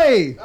Hey!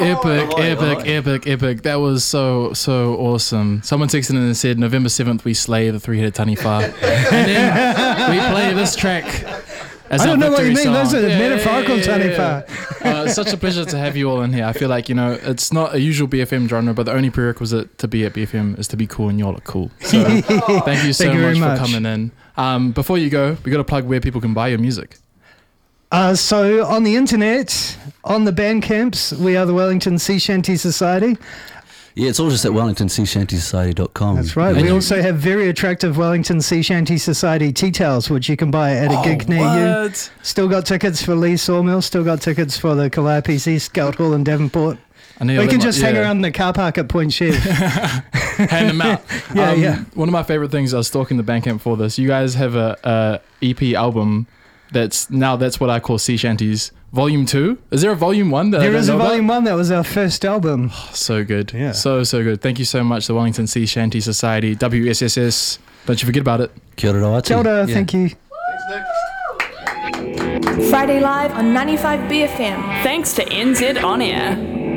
Epic. That was so awesome. Someone texted in and said, November 7th, we slay the three-headed Taniwha. And then we play this track as I don't know what you mean. song. Those are metaphorical Taniwha. It's such a pleasure to have you all in here. I feel like, it's not a usual BFM genre, but the only prerequisite to be at BFM is to be cool, and y'all are cool. So thank you so much for coming in. Before you go, we got to plug where people can buy your music. So on the internet, on the Bandcamps, we are the Wellington Sea Shanty Society. Yeah, it's all just at wellingtonseashanty.com. That's right. We also have very attractive Wellington Sea Shanty Society tea towels, which you can buy at a gig near you. Still got tickets for Lee Sawmill. Still got tickets for the Kalaya PC Scout Hall in Devonport. We can just hang around in the car park at Point Chev. Hand them out. Yeah. One of my favorite things, I was stalking the Bandcamp for this. You guys have a EP album that's what I call Sea Shanties. Volume 2? Is there a Volume 1? There is a Volume 1. That was our first album. Oh, so good. Yeah. So good. Thank you so much, the Wellington Sea Shanty Society, WSSS. Don't you forget about it. Kia ora atu. Kia ora, thank you. Friday Live on 95 BFM. Thanks to NZ On Air.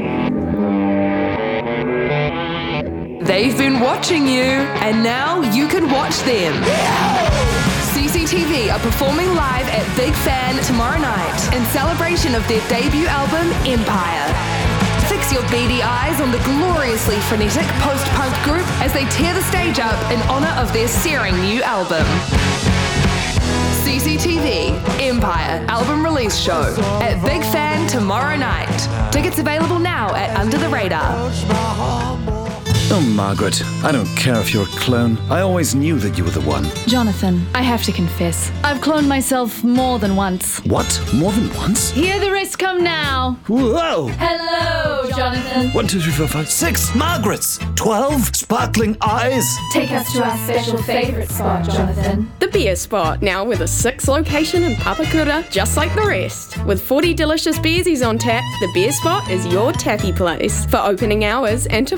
They've been watching you, and now you can watch them. CCTV are performing live at Big Fan tomorrow night in celebration of their debut album, Empire. Fix your beady eyes on the gloriously frenetic post-punk group as they tear the stage up in honour of their searing new album. CCTV, Empire, album release show at Big Fan tomorrow night. Tickets available now at Under the Radar. Oh, Margaret, I don't care if you're a clone. I always knew that you were the one. Jonathan, I have to confess, I've cloned myself more than once. What? More than once? Hear the rest come now. Whoa! Hello, Jonathan. 1, 2, 3, 4, 5, 6 Margarets! 12 sparkling eyes! Take us to our special favourite spot, Jonathan. The beer spot, now with a 6th location in Papakura, just like the rest. With 40 delicious beersies on tap, the beer spot is your tappy place. For opening hours and to